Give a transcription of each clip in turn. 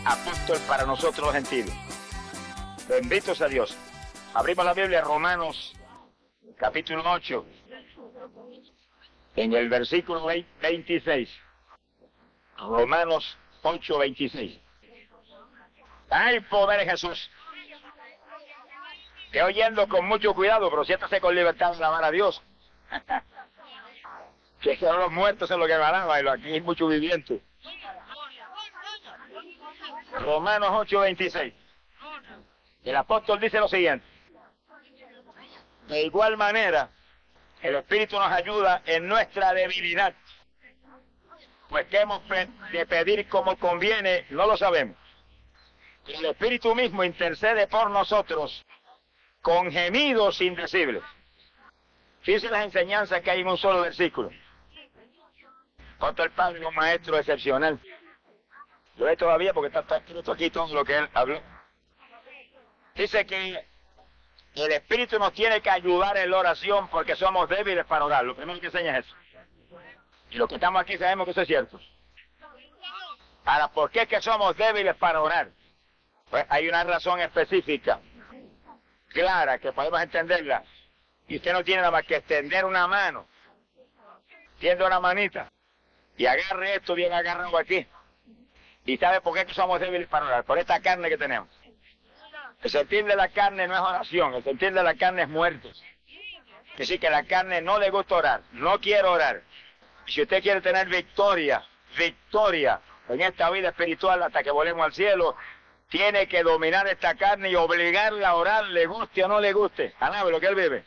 apóstol para nosotros los gentiles. Bendito sea Dios. Abrimos la Biblia, Romanos, capítulo 8, en el versículo 26. Romanos 8, 26. ¡Ay, poder de Jesús! Estoy oyendo con mucho cuidado, pero siéntase con libertad de alabar a Dios. Que son los muertos en lo que alaban, y aquí hay mucho viviente. Romanos 8, 26. El apóstol dice lo siguiente: de igual manera, el Espíritu nos ayuda en nuestra debilidad, pues que hemos de pedir como conviene, no lo sabemos. El Espíritu mismo intercede por nosotros con gemidos indecibles. Fíjense las enseñanzas que hay en un solo versículo. Cuanto el Padre es un maestro excepcional. Lo ve todavía porque está escrito aquí todo lo que él habló. Dice que el Espíritu nos tiene que ayudar en la oración porque somos débiles para orar. Lo primero que enseña es eso. Y los que estamos aquí sabemos que eso es cierto. Ahora, ¿por qué es que somos débiles para orar? Pues hay una razón específica, clara, que podemos entenderla. Y usted no tiene nada más que extender una mano. Tiende una manita. Y agarre esto bien agarrado aquí. ¿Y sabe por qué que somos débiles para orar? Por esta carne que tenemos. El sentir de la carne no es oración, el sentir de la carne es muerte. Es decir, que la carne no le gusta orar, no quiere orar. Y si usted quiere tener victoria en esta vida espiritual hasta que volvemos al cielo, tiene que dominar esta carne y obligarla a orar, le guste o no le guste. Alabe lo que él vive.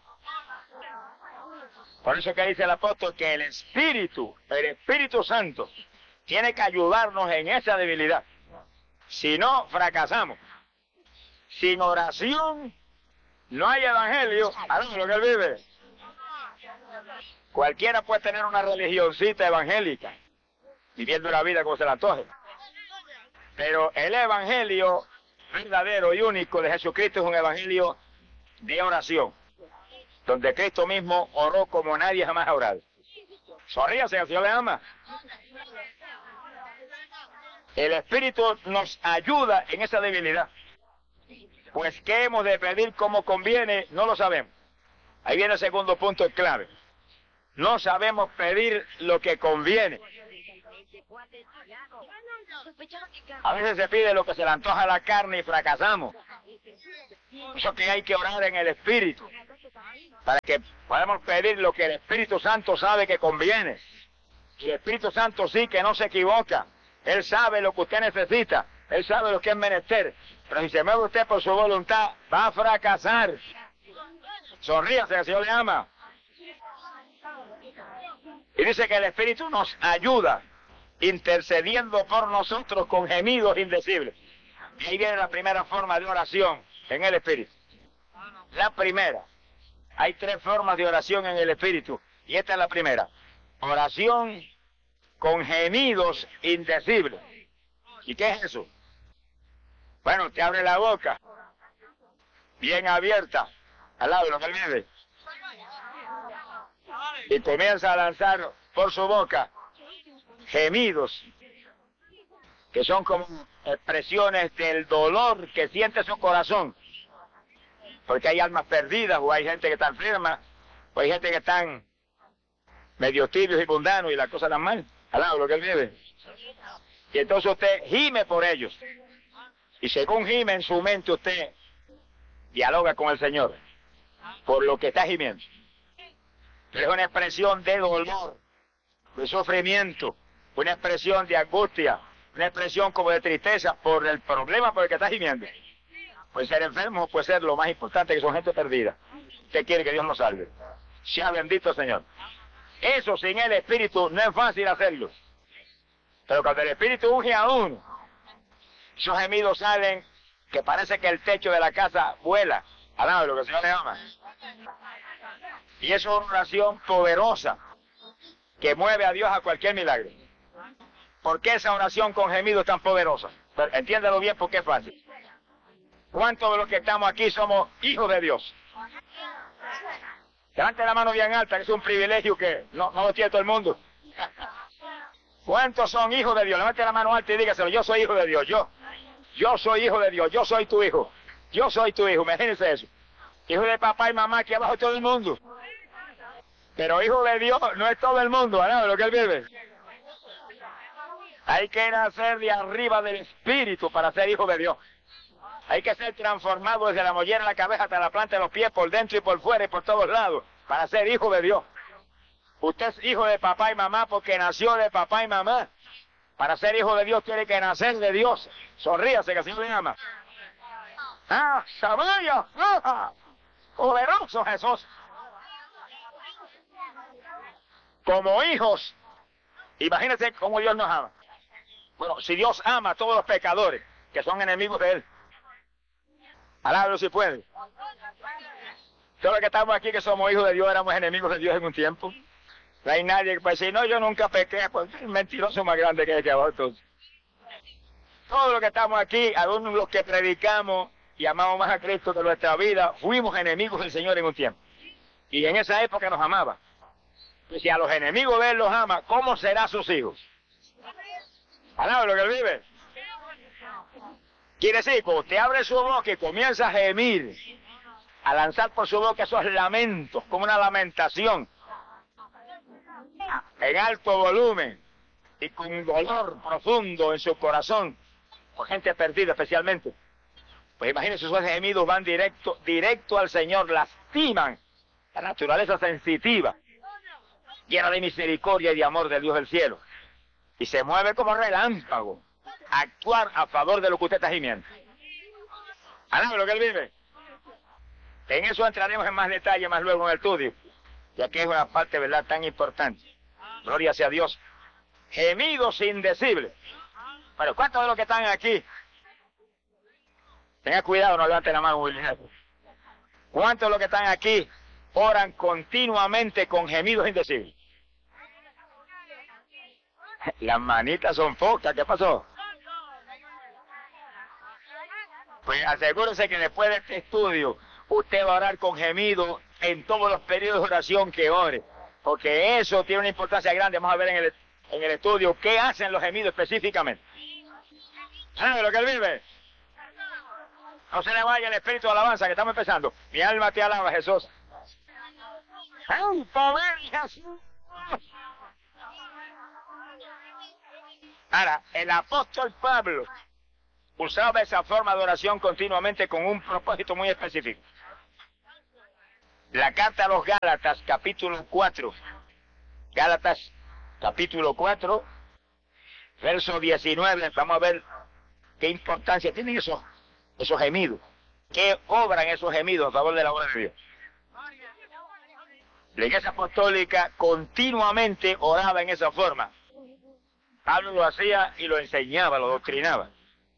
Por eso que dice el apóstol que el Espíritu Santo, tiene que ayudarnos en esa debilidad. Si no, fracasamos. Sin oración no hay evangelio. Alabe lo que él vive. Cualquiera puede tener una religioncita evangélica, viviendo la vida como se le antoje. Pero el evangelio verdadero y único de Jesucristo es un evangelio de oración, donde Cristo mismo oró como nadie jamás ha orado. Sonríase, el Señor le ama. El Espíritu nos ayuda en esa debilidad. Pues ¿qué hemos de pedir como conviene? No lo sabemos. Ahí viene el segundo punto clave. No sabemos pedir lo que conviene. A veces se pide lo que se le antoja a la carne y fracasamos. Por eso que hay que orar en el Espíritu, para que podamos pedir lo que el Espíritu Santo sabe que conviene. Y el Espíritu Santo sí que no se equivoca. Él sabe lo que usted necesita. Él sabe lo que es menester. Pero si se mueve usted por su voluntad, va a fracasar. Sonríase, el Señor le ama. Y dice que el Espíritu nos ayuda, intercediendo por nosotros con gemidos indecibles. Y ahí viene la primera forma de oración en el Espíritu. La primera. Hay tres formas de oración en el Espíritu. Y esta es la primera. Oración con gemidos indecibles. ¿Y qué es eso? Bueno, usted abre la boca, bien abierta, al lado de lo que él vive, y comienza a lanzar por su boca gemidos, que son como expresiones del dolor que siente su corazón, porque hay almas perdidas, o hay gente que está enferma, o hay gente que están medio tibios y mundanos, y las cosas están mal, al lado de lo que él vive. Y entonces usted gime por ellos. Y según gime en su mente, usted dialoga con el Señor por lo que está gimiendo. Pero es una expresión de dolor, de sufrimiento, una expresión de angustia, una expresión como de tristeza por el problema por el que está gimiendo. Puede ser enfermo, puede ser lo más importante, que son gente perdida. Usted quiere que Dios nos salve. Sea bendito, Señor. Eso sin el Espíritu no es fácil hacerlo. Pero cuando el Espíritu unge a uno, esos gemidos salen que parece que el techo de la casa vuela, al lado de lo que el Señor le ama. Y eso es una oración poderosa que mueve a Dios a cualquier milagro. ¿Por qué esa oración con gemidos es tan poderosa? Pero entiéndalo bien porque es fácil. ¿Cuántos de los que estamos aquí somos hijos de Dios? Levante la mano bien alta, que es un privilegio que no lo tiene todo el mundo. ¿Cuántos son hijos de Dios? Levante la mano alta y dígaselo, yo soy hijo de Dios, yo soy hijo de Dios, yo soy tu hijo, yo soy tu hijo, imagínense eso. Hijo de papá y mamá, aquí abajo todo el mundo. Pero hijo de Dios no es todo el mundo, ¿verdad? Lo que él vive. Hay que nacer de arriba del Espíritu para ser hijo de Dios. Hay que ser transformado desde la mollera de la cabeza hasta la planta de los pies, por dentro y por fuera y por todos lados, para ser hijo de Dios. Usted es hijo de papá y mamá porque nació de papá y mamá. Para ser hijo de Dios tiene que nacer de Dios. Sonríase que el Señor le ama. ¡Ah, Shamaya! ¡Ah! ¡Poderoso Jesús! Como hijos, imagínense cómo Dios nos ama. Bueno, si Dios ama a todos los pecadores que son enemigos de Él, alábalo si puede. Todos los que estamos aquí que somos hijos de Dios éramos enemigos de Dios en un tiempo. No hay nadie que pueda decir, no, yo nunca pequé, pues el mentiroso más grande que hay que abajo. Todos los que estamos aquí, algunos los que predicamos y amamos más a Cristo que nuestra vida, fuimos enemigos del Señor en un tiempo. Y en esa época nos amaba. Y si a los enemigos de Él los ama, ¿cómo será sus hijos? Alaba lo que Él vive. Quiere decir, cuando usted abre su boca y comienza a gemir, a lanzar por su boca esos lamentos, como una lamentación, en alto volumen y con dolor profundo en su corazón, por gente perdida especialmente, pues imagínense, esos gemidos van directo al Señor, lastiman la naturaleza sensitiva, llena de misericordia y de amor del Dios del cielo, y se mueve como relámpago a actuar a favor de lo que usted está gimiendo. ¿Alaba lo que Él vive? En eso entraremos en más detalle más luego en el estudio, ya que es una parte, ¿verdad?, tan importante. Gloria sea a Dios. Gemidos indecibles. Pero ¿cuántos de los que están aquí? Tenga cuidado, no levanten la mano muy lejos. ¿Cuántos de los que están aquí oran continuamente con gemidos indecibles? Las manitas son pocas, ¿qué pasó? Pues asegúrese que después de este estudio, usted va a orar con gemidos en todos los periodos de oración que ore. Porque eso tiene una importancia grande. Vamos a ver en el estudio qué hacen los gemidos específicamente. ¿Sabe lo que Él vive? No se le vaya el espíritu de alabanza que estamos empezando. Mi alma te alaba, Jesús. ¡Ay, poder Jesús! Ahora, el apóstol Pablo usaba esa forma de oración continuamente con un propósito muy específico. La carta a los Gálatas, capítulo 4. Gálatas, capítulo 4, verso 19. Vamos a ver qué importancia tienen esos gemidos. ¿Qué obran esos gemidos a favor de la obra de Dios? La Iglesia Apostólica continuamente oraba en esa forma. Pablo lo hacía y lo enseñaba, lo doctrinaba.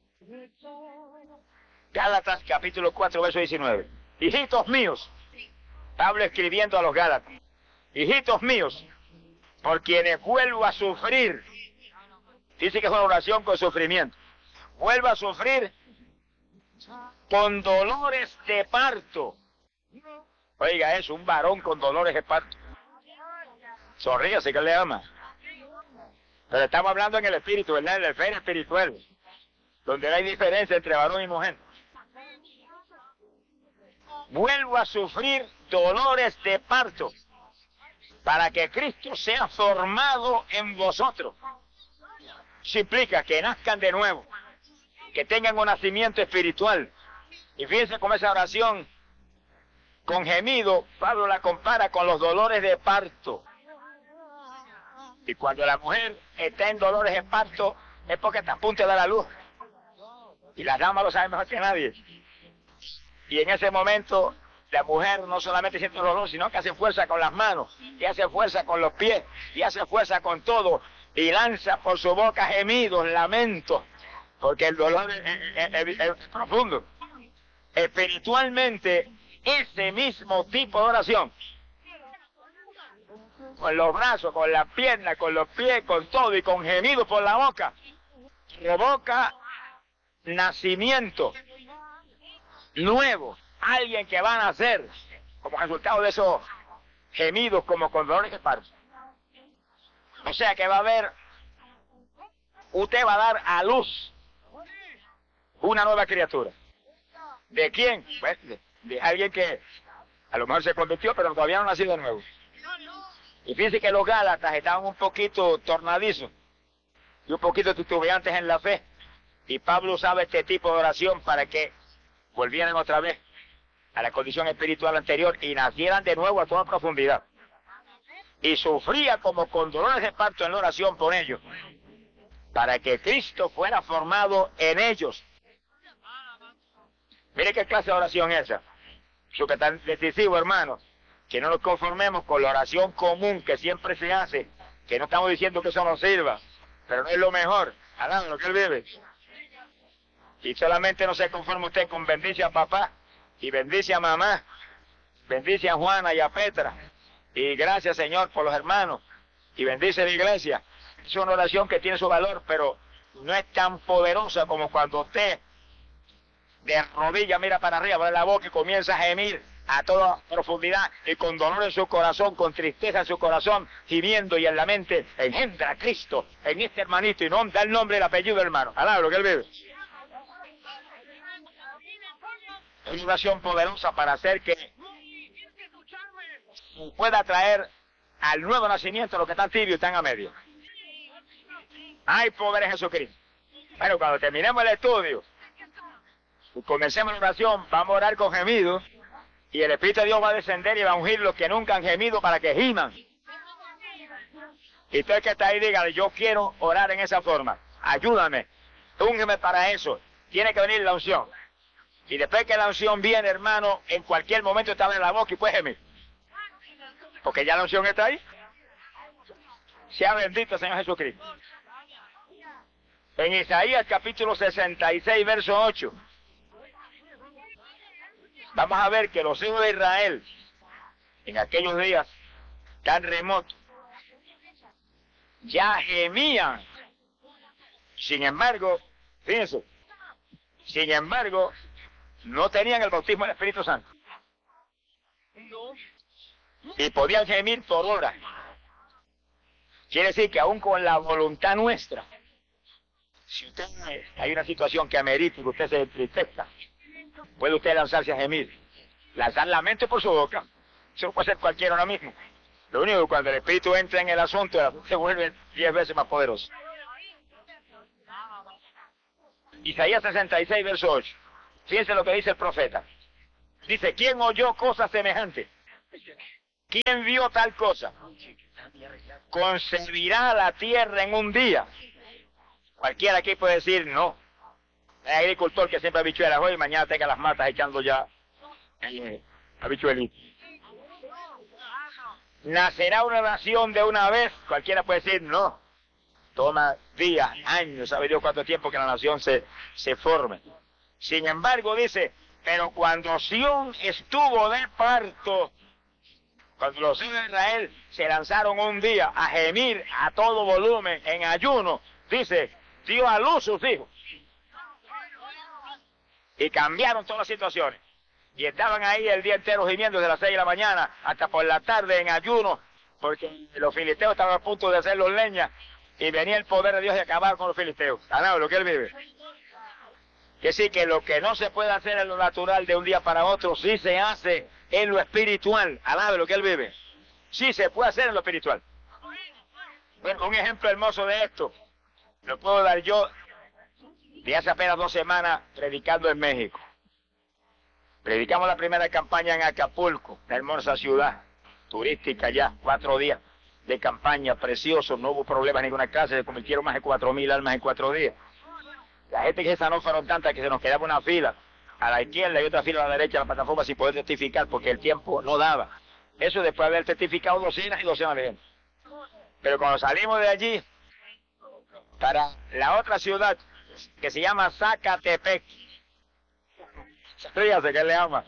Gálatas, capítulo 4, verso 19. Hijitos míos, Pablo escribiendo a los Gálatas, hijitos míos, por quienes vuelvo a sufrir. Dice que es una oración con sufrimiento. Vuelvo a sufrir con dolores de parto. Oiga eso, un varón con dolores de parto. Sonríase que Él le ama. Pero estamos hablando en el espíritu, ¿verdad? En la esfera espiritual, donde no hay diferencia entre varón y mujer. Vuelvo a sufrir dolores de parto para que Cristo sea formado en vosotros. Eso implica que nazcan de nuevo, que tengan un nacimiento espiritual. Y fíjense cómo esa oración con gemido, Pablo la compara con los dolores de parto. Y cuando la mujer está en dolores de parto, es porque está a punto de dar a luz. Y las damas lo saben mejor que nadie. Y en ese momento, la mujer no solamente siente dolor, sino que hace fuerza con las manos, y hace fuerza con los pies, y hace fuerza con todo, y lanza por su boca gemidos, lamentos, porque el dolor es profundo. Espiritualmente, ese mismo tipo de oración, con los brazos, con las piernas, con los pies, con todo, y con gemidos por la boca, provoca nacimiento nuevo, alguien que va a nacer como resultado de esos gemidos, como con dolores de parto. O sea que va a haber usted va a dar a luz una nueva criatura. ¿De quién? Pues de alguien que a lo mejor se convirtió, pero todavía no ha nacido de nuevo. Y fíjense que los Gálatas estaban un poquito tornadizos y un poquito titubeantes en la fe. Y Pablo usaba este tipo de oración para que volvieran otra vez a la condición espiritual anterior y nacieran de nuevo a toda profundidad. Y sufría como con dolores de parto en la oración por ellos, para que Cristo fuera formado en ellos. Mire qué clase de oración es esa. Eso que es tan decisivo, hermano, que no nos conformemos con la oración común que siempre se hace, que no estamos diciendo que eso nos sirva, pero no es lo mejor. Alaba lo que él vive. Y solamente no se conforma usted con bendice a papá y bendice a mamá, bendice a Juana y a Petra, y gracias, Señor, por los hermanos, y bendice la iglesia. Es una oración que tiene su valor, pero no es tan poderosa como cuando usted de rodillas mira para arriba, abre la boca y comienza a gemir a toda profundidad y con dolor en su corazón, con tristeza en su corazón, gimiendo y en la mente engendra a Cristo en este hermanito y no da el nombre y el apellido, hermano. Alaba lo que él vive. Es una oración poderosa para hacer que pueda traer al nuevo nacimiento los que están tibios y están a medio. Hay poder en Jesucristo. Bueno, cuando terminemos el estudio y comencemos la oración, vamos a orar con gemidos y el Espíritu de Dios va a descender y va a ungir los que nunca han gemido para que giman. Y usted que está ahí, dígale, yo quiero orar en esa forma. Ayúdame, úngeme para eso. Tiene que venir la unción. Y después que la unción viene, hermano, en cualquier momento te abre la boca y puedes gemir. Porque ya la unción está ahí. Sea bendito, Señor Jesucristo. En Isaías capítulo 66, verso 8. Vamos a ver que los hijos de Israel, en aquellos días tan remotos, ya gemían. Sin embargo, fíjense, sin embargo, no tenían el bautismo del Espíritu Santo. Y podían gemir por horas. Quiere decir que aún con la voluntad nuestra, si usted hay una situación que amerita que usted se entristezca, puede usted lanzarse a gemir, lanzar lamento por su boca. Eso lo puede hacer cualquiera ahora mismo. Lo único que cuando el Espíritu entra en el asunto, se vuelve 10 veces más poderoso. Isaías 66, verso 8. Fíjense lo que dice el profeta. Dice, ¿quién oyó cosas semejantes? ¿Quién vio tal cosa? ¿Concebirá la tierra en un día? Cualquiera aquí puede decir no. El agricultor que siempre habichuelas hoy, mañana tenga las matas echando ya habichuelitas. ¿Nacerá una nación de una vez? Cualquiera puede decir no. Toma días, años, sabe Dios cuánto tiempo que la nación se forme. Sin embargo, dice, pero cuando Sión estuvo de parto, cuando los hijos de Israel se lanzaron un día a gemir a todo volumen, en ayuno, dice, dio a luz sus hijos. Y cambiaron todas las situaciones. Y estaban ahí el día entero gimiendo desde las 6 de la mañana hasta por la tarde en ayuno, porque los filisteos estaban a punto de hacerlos leña, y venía el poder de Dios de acabar con los filisteos. Alaba lo que él vive. Que sí, que lo que no se puede hacer en lo natural de un día para otro, sí se hace en lo espiritual. Alaba lo que él vive. Sí se puede hacer en lo espiritual. Bueno, un ejemplo hermoso de esto lo puedo dar yo de hace apenas 2 semanas predicando en México. Predicamos la primera campaña en Acapulco, una hermosa ciudad turística ya, 4 días de campaña, precioso, no hubo problemas en ninguna clase, se convirtieron más de 4,000 almas en 4 días. La gente que se sanó fueron tantas que se nos quedaba una fila a la izquierda y otra fila a la derecha de la plataforma sin poder testificar porque el tiempo no daba. Eso después de haber testificado docenas y docenas de gente. Pero cuando salimos de allí para la otra ciudad que se llama Zacatepec, ríase que le ama.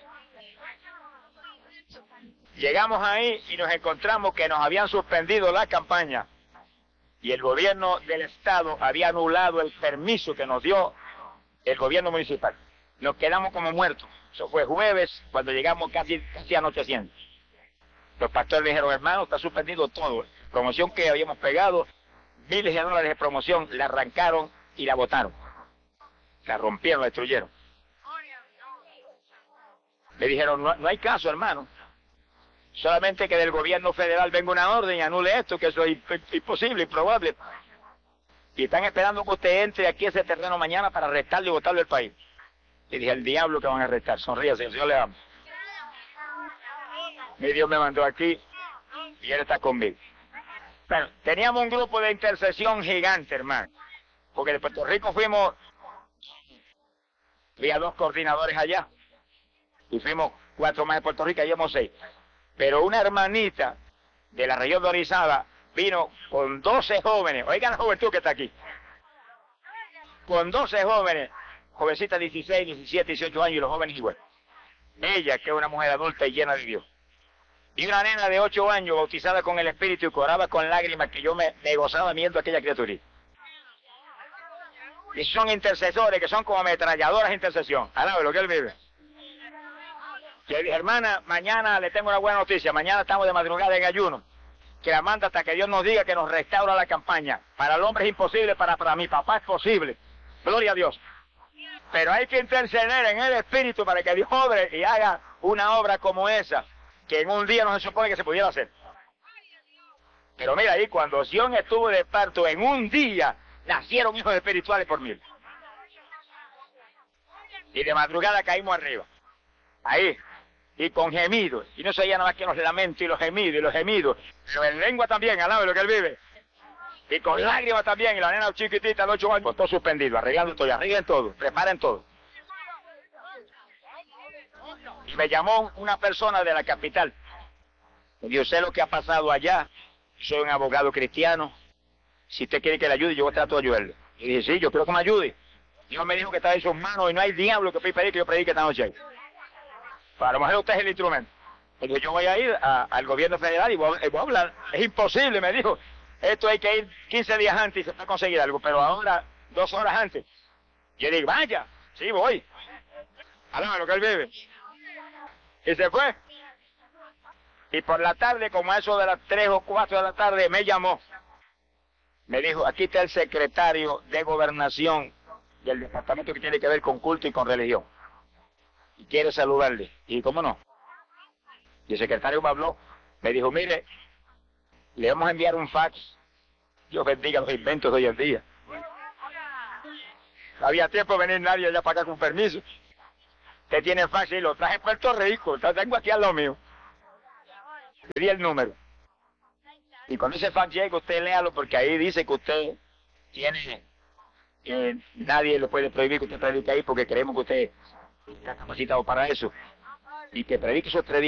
Llegamos ahí y nos encontramos que nos habían suspendido la campaña y el gobierno del estado había anulado el permiso que nos dio el gobierno municipal. Nos quedamos como muertos. Eso fue jueves, cuando llegamos casi anocheciendo. Los pastores dijeron, hermano, está suspendido todo. Promoción que habíamos pegado, miles de dólares de promoción, la arrancaron y la botaron. La rompieron, la destruyeron. Le dijeron, no hay caso, hermano. Solamente que del gobierno federal venga una orden y anule esto, que eso es imposible, improbable. Y están esperando que usted entre aquí a ese terreno mañana para arrestarlo y botarlo del país. Le dije, el diablo que van a arrestar, sonríase, el Señor le ama. Mi Dios me mandó aquí y Él está conmigo. Bueno, teníamos un grupo de intercesión gigante, hermano. Porque de Puerto Rico había 2 coordinadores allá. Y fuimos 4 más de Puerto Rico, llevamos 6. Pero una hermanita de la región de Orizaba vino con 12 jóvenes. Oigan la juventud que está aquí. Con 12 jóvenes, jovencitas 16, 17, 18 años y los jóvenes igual. Ella, que es una mujer adulta y llena de Dios. Y una nena de 8 años bautizada con el Espíritu y oraba con lágrimas que yo me gozaba viendo a aquella criaturita. Y son intercesores que son como ametralladoras de intercesión. Alabe lo que Él vive. Yo dije, hermana, mañana le tengo una buena noticia. Mañana estamos de madrugada en ayuno. Que la manda hasta que Dios nos diga que nos restaura la campaña. Para el hombre es imposible, para mi papá es posible. Gloria a Dios. Pero hay que interceder en el Espíritu para que Dios obre y haga una obra como esa, que en un día no se supone que se pudiera hacer. Pero mira ahí, cuando Sion estuvo de parto, en un día nacieron hijos espirituales por 1000. Y de madrugada caímos arriba. Ahí. Y con gemidos. Y no se oía nada más que los lamentos y los gemidos y los gemidos. Pero en lengua también, alabe lo que Él vive. Y con lágrimas también. Y la nena chiquitita de 8 años. Pues todo suspendido, arreglando todo, arreglen todo, preparen todo. Y me llamó una persona de la capital. Me dijo, sé lo que ha pasado allá. Soy un abogado cristiano. Si usted quiere que le ayude, yo trato de ayudarle. Y dije, sí, yo quiero que me ayude. Dios me dijo que está en sus manos y no hay diablo que pueda pedir que yo predique esta noche. Para lo mejor usted es el instrumento. Me dijo, yo voy a ir al gobierno federal y voy a hablar. Es imposible, me dijo. Esto hay que ir 15 días antes y se puede conseguir algo, pero ahora 2 horas antes. Yo digo, vaya, sí voy. Háblame lo que Él vive. Y se fue. Y por la tarde, como a eso de las 3 o 4 de la tarde, me llamó. Me dijo, aquí está el secretario de Gobernación del departamento que tiene que ver con culto y con religión. Y quiere saludarle. Y cómo no. Y el secretario me habló. Me dijo, mire, le vamos a enviar un fax. Dios bendiga los inventos de hoy en día. No había tiempo de venir nadie allá para acá con permiso. Usted tiene fax y lo traje en Puerto Rico. Lo tengo aquí al lado mío. Le di el número. Y cuando ese fax llega, usted léalo porque ahí dice que usted tiene... nadie le puede prohibir que usted predique ahí porque creemos que usted está capacitado para eso. Y que predique esos 3 días.